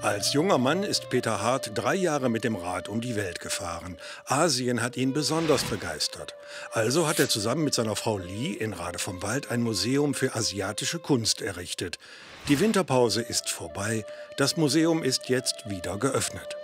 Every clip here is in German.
Als junger Mann ist Peter Hart 3 Jahre mit dem Rad um die Welt gefahren. Asien hat ihn besonders begeistert. Also hat er zusammen mit seiner Frau Lee in Rade vom Wald ein Museum für asiatische Kunst errichtet. Die Winterpause ist vorbei. Das Museum ist jetzt wieder geöffnet.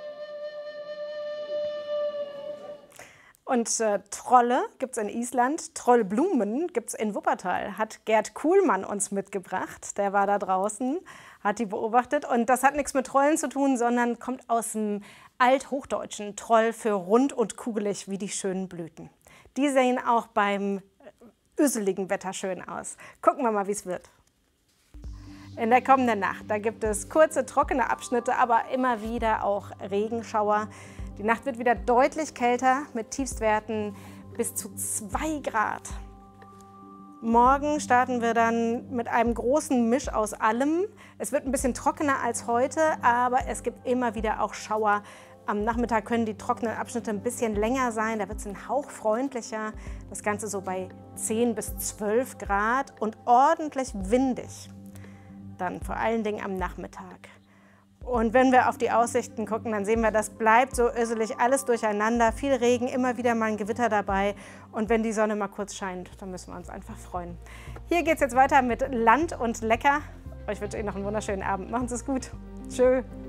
Und Trolle gibt es in Island, Trollblumen gibt es in Wuppertal. Hat Gerd Kuhlmann uns mitgebracht. Der war da draußen, hat die beobachtet. Und das hat nichts mit Trollen zu tun, sondern kommt aus dem Althochdeutschen. Troll für rund und kugelig wie die schönen Blüten. Die sehen auch beim öseligen Wetter schön aus. Gucken wir mal, wie es wird. In der kommenden Nacht, da gibt es kurze, trockene Abschnitte, aber immer wieder auch Regenschauer. Die Nacht wird wieder deutlich kälter mit Tiefstwerten bis zu 2 Grad. Morgen starten wir dann mit einem großen Misch aus allem. Es wird ein bisschen trockener als heute, aber es gibt immer wieder auch Schauer. Am Nachmittag können die trockenen Abschnitte ein bisschen länger sein, da wird es ein Hauch freundlicher. Das Ganze so bei 10 bis 12 Grad und ordentlich windig. Dann vor allen Dingen am Nachmittag. Und wenn wir auf die Aussichten gucken, dann sehen wir, das bleibt so öselig, alles durcheinander, viel Regen, immer wieder mal ein Gewitter dabei. Und wenn die Sonne mal kurz scheint, dann müssen wir uns einfach freuen. Hier geht es jetzt weiter mit Land und Lecker. Ich wünsche Ihnen noch einen wunderschönen Abend. Machen Sie es gut. Tschö.